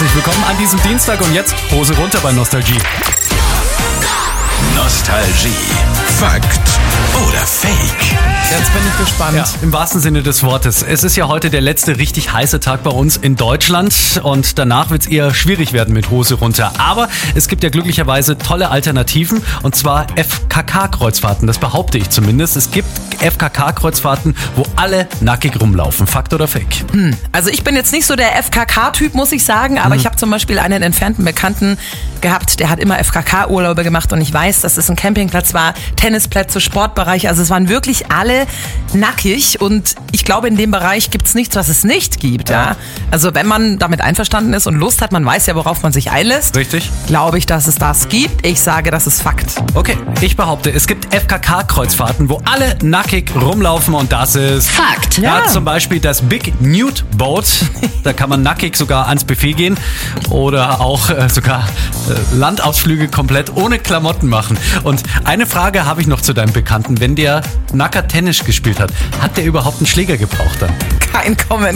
Herzlich willkommen an diesem Dienstag und jetzt Hose runter bei Nostalgie. Nostalgie. Fakt oder Fake? Jetzt bin ich gespannt. Ja, im wahrsten Sinne des Wortes. Es ist ja heute der letzte richtig heiße Tag bei uns in Deutschland und danach wird es eher schwierig werden mit Hose runter. Aber es gibt ja glücklicherweise tolle Alternativen und zwar FKK-Kreuzfahrten. Das behaupte ich zumindest. Es gibt FKK-Kreuzfahrten, wo alle nackig rumlaufen. Fakt oder Fake? Also ich bin jetzt nicht so der FKK-Typ, muss ich sagen, aber ich habe zum Beispiel einen entfernten Bekannten gehabt, der hat immer FKK-Urlaube gemacht und ich weiß, dass es ein Campingplatz war, Tennisplätze, Sportbereiche, also es waren wirklich alle nackig und ich glaube, in dem Bereich gibt's nichts, was es nicht gibt. Ja. Also wenn man damit einverstanden ist und Lust hat, man weiß ja, worauf man sich einlässt, Richtig? glaube ich, dass es das gibt. Ich sage, das ist Fakt. Okay, ich behaupte, es gibt FKK-Kreuzfahrten, wo alle nackig rumlaufen und das ist Fakt. Ja, zum Beispiel das Big Nude Boat. Da kann man nackig sogar ans Buffet gehen oder auch sogar Landausflüge komplett ohne Klamotten machen. Und eine Frage habe ich noch zu deinem Bekannten. Wenn der nackert Tennis gespielt hat, hat der überhaupt einen Schläger gebraucht dann? Kein Kommentar.